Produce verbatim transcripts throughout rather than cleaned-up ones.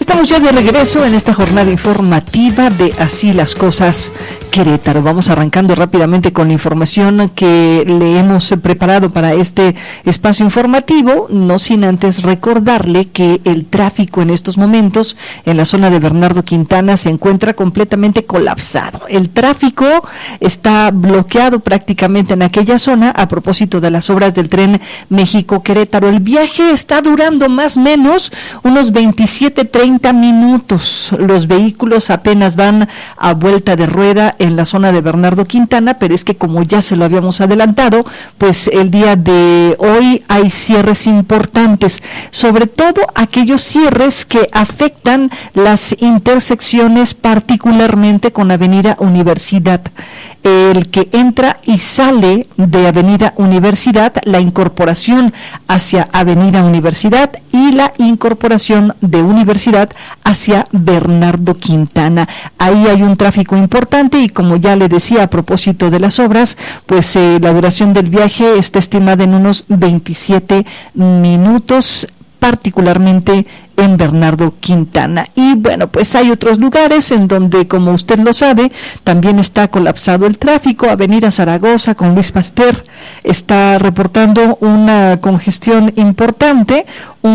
Estamos ya de regreso en esta jornada informativa de Así las Cosas Querétaro. Vamos arrancando rápidamente con la información que le hemos preparado para este espacio informativo, no sin antes recordarle que el tráfico en estos momentos en la zona de Bernardo Quintana se encuentra completamente colapsado. El tráfico está bloqueado prácticamente en aquella zona a propósito de las obras del tren México-Querétaro. El viaje está durando más o menos unos veintisiete, treinta minutos. Los vehículos apenas van a vuelta de rueda en la zona de Bernardo Quintana, pero es que como ya se lo habíamos adelantado, pues el día de hoy hay cierres importantes, sobre todo aquellos cierres que afectan las intersecciones, particularmente con Avenida Universidad. El que entra y sale de Avenida Universidad, la incorporación hacia Avenida Universidad y la incorporación de Universidad hacia Bernardo Quintana. Ahí hay un tráfico importante y como ya le decía a propósito de las obras, pues eh, la duración del viaje está estimada en unos veintisiete minutos, particularmente en Bernardo Quintana. Y bueno, pues hay otros lugares en donde, como usted lo sabe, también está colapsado el tráfico. Avenida Zaragoza con Luis Pasteur está reportando una congestión importante,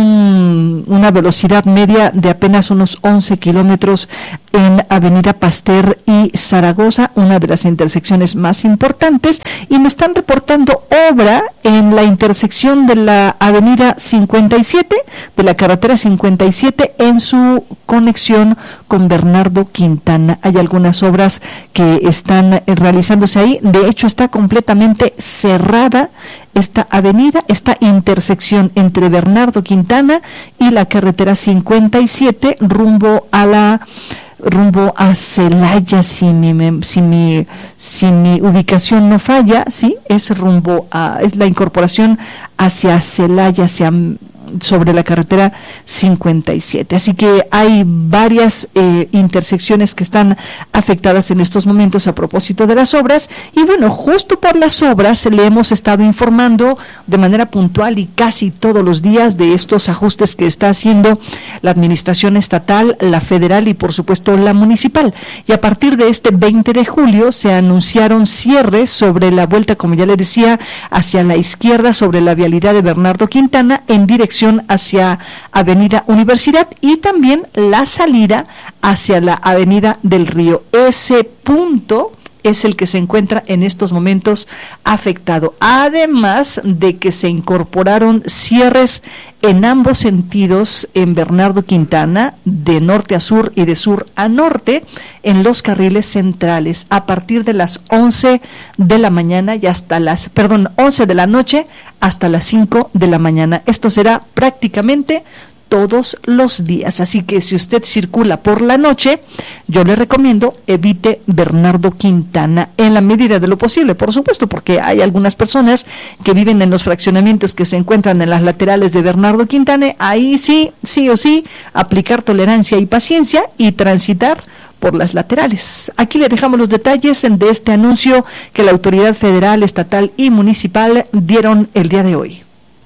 un, una velocidad media de apenas unos once kilómetros en Avenida Pasteur y Zaragoza, una de las intersecciones más importantes, y me están reportando obra en la intersección de la Avenida cincuenta y siete, de la carretera cincuenta y siete, en su conexión con Bernardo Quintana. Hay algunas obras que están realizándose ahí. De hecho, está completamente cerrada esta avenida, esta intersección entre Bernardo Quintana y la carretera cincuenta y siete rumbo a la rumbo a Celaya, si mi, si mi si mi ubicación no falla, sí, es rumbo a, es la incorporación hacia Celaya, hacia sobre la carretera cincuenta y siete. Así que hay varias eh, intersecciones que están afectadas en estos momentos a propósito de las obras. Y bueno, justo por las obras le hemos estado informando de manera puntual y casi todos los días de estos ajustes que está haciendo la administración estatal, la federal y por supuesto la municipal. Y a partir de este veinte de julio se anunciaron cierres sobre la vuelta, como ya le decía, hacia la izquierda sobre la vialidad de Bernardo Quintana en dirección hacia Avenida Universidad y también la salida hacia la Avenida del Río. Ese punto es el que se encuentra en estos momentos afectado, además de que se incorporaron cierres en ambos sentidos en Bernardo Quintana, de norte a sur y de sur a norte, en los carriles centrales, a partir de las once de la mañana y hasta las, perdón, once de la noche hasta las cinco de la mañana. Esto será prácticamente todos los días, así que si usted circula por la noche, yo le recomiendo evite Bernardo Quintana en la medida de lo posible, por supuesto, porque hay algunas personas que viven en los fraccionamientos que se encuentran en las laterales de Bernardo Quintana. Ahí sí, sí o sí, aplicar tolerancia y paciencia y transitar por las laterales. Aquí le dejamos los detalles de este anuncio que la autoridad federal, estatal y municipal dieron el día de hoy.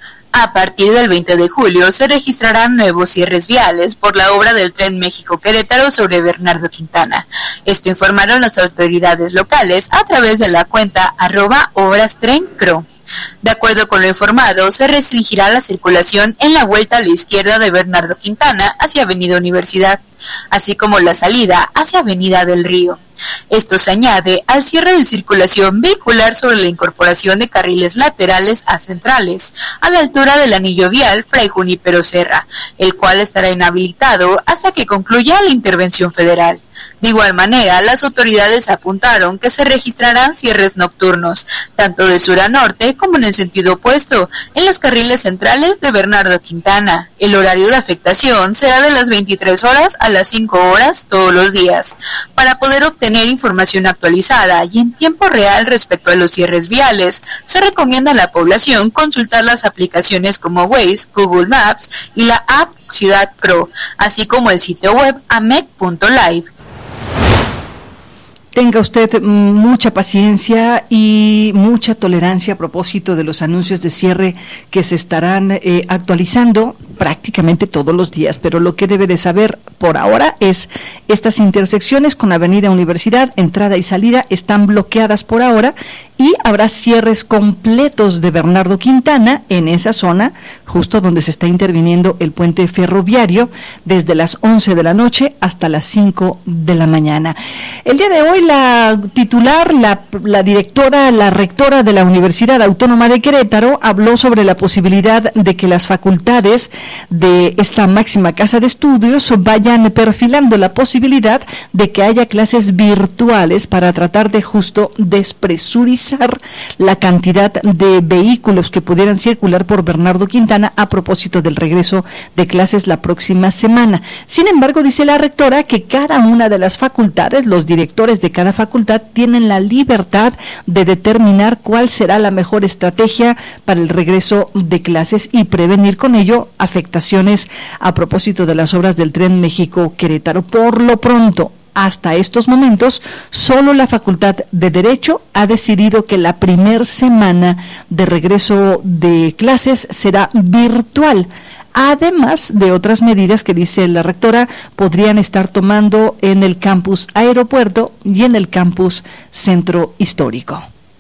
A partir del veinte de julio se registrarán nuevos cierres viales por la obra del tren México-Querétaro sobre Bernardo Quintana. Esto informaron las autoridades locales a través de la cuenta arroba obras tren cro. De acuerdo con lo informado, se restringirá la circulación en la vuelta a la izquierda de Bernardo Quintana hacia Avenida Universidad, así como la salida hacia Avenida del Río. Esto se añade al cierre de circulación vehicular sobre la incorporación de carriles laterales a centrales, a la altura del anillo vial Fray Junípero Serra, el cual estará inhabilitado hasta que concluya la intervención federal. De igual manera, las autoridades apuntaron que se registrarán cierres nocturnos, tanto de sur a norte como en el sentido opuesto, en los carriles centrales de Bernardo Quintana. El horario de afectación será de las veintitrés horas a las cinco horas todos los días. Para poder obtener información actualizada y en tiempo real respecto a los cierres viales, se recomienda a la población consultar las aplicaciones como Waze, Google Maps y la app Ciudad Cro, así como el sitio web amec punto live. Tenga usted mucha paciencia y mucha tolerancia a propósito de los anuncios de cierre que se estarán eh, actualizando prácticamente todos los días, pero lo que debe de saber por ahora es estas intersecciones con Avenida Universidad, entrada y salida, están bloqueadas por ahora y habrá cierres completos de Bernardo Quintana en esa zona, justo donde se está interviniendo el puente ferroviario, desde las once de la noche hasta las cinco de la mañana. El día de hoy la titular, la, la directora, la rectora de la Universidad Autónoma de Querétaro habló sobre la posibilidad de que las facultades de esta máxima casa de estudios vayan perfilando la posibilidad de que haya clases virtuales para tratar de justo despresurizar la cantidad de vehículos que pudieran circular por Bernardo Quintana a propósito del regreso de clases la próxima semana. Sin embargo, dice la rectora que cada una de las facultades, los directores de cada facultad tienen la libertad de determinar cuál será la mejor estrategia para el regreso de clases y prevenir con ello afectaciones a propósito de las obras del Tren México-Querétaro. Por lo pronto, hasta estos momentos, solo la Facultad de Derecho ha decidido que la primer semana de regreso de clases será virtual, además de otras medidas que, dice la rectora, podrían estar tomando en el campus Aeropuerto y en el campus Centro Histórico.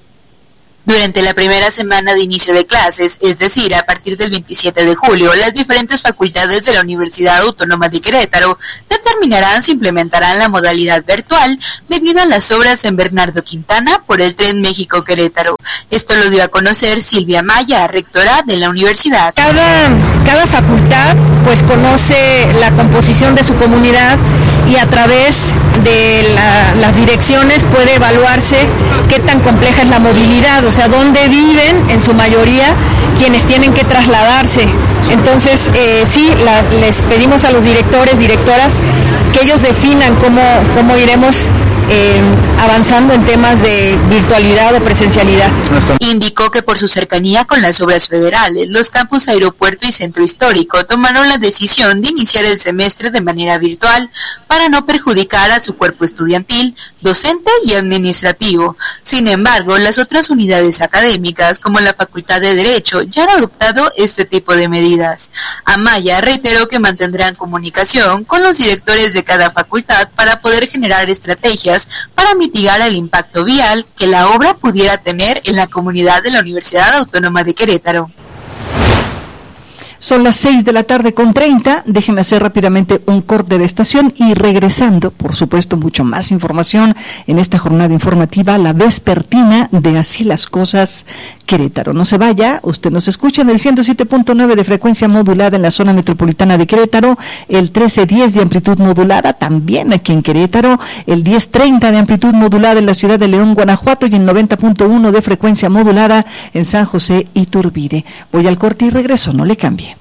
Durante la primera semana de inicio de clases, es decir, a partir del veintisiete de julio, las diferentes facultades de la Universidad Autónoma de Querétaro determinarán si implementarán la modalidad virtual debido a las obras en Bernardo Quintana por el Tren México-Querétaro. Esto lo dio a conocer Silvia Maya, rectora de la universidad. Cada, cada facultad pues conoce la composición de su comunidad y a través de la, las direcciones puede evaluarse qué tan compleja es la movilidad, o sea, dónde viven en su mayoría quienes tienen que trasladarse. Entonces, eh, sí, la, les pedimos a los directores, directoras, que ellos definan cómo, cómo iremos eh, avanzando en temas de virtualidad o presencialidad. Indicó que por su cercanía con las obras federales, los campus Aeropuerto y Centro Histórico tomaron la decisión de iniciar el semestre de manera virtual para no perjudicar a su cuerpo estudiantil, docente y administrativo. Sin embargo, las otras unidades académicas, como la Facultad de Derecho, ya han adoptado este tipo de medidas. Amaya reiteró que mantendrán comunicación con los directores de cada facultad para poder generar estrategias para mitigar el impacto vial que la obra pudiera tener en la comunidad de la Universidad Autónoma de Querétaro. Son las seis de la tarde con treinta, déjenme hacer rápidamente un corte de estación y regresando, por supuesto, mucho más información en esta jornada informativa, la vespertina de Así las Cosas Querétaro. No se vaya, usted nos escucha en el ciento siete punto nueve de frecuencia modulada en la zona metropolitana de Querétaro, el trece diez de amplitud modulada también aquí en Querétaro, el diez treinta de amplitud modulada en la ciudad de León, Guanajuato y el noventa punto uno de frecuencia modulada en San José Iturbide. Voy al corte y regreso, no le cambie.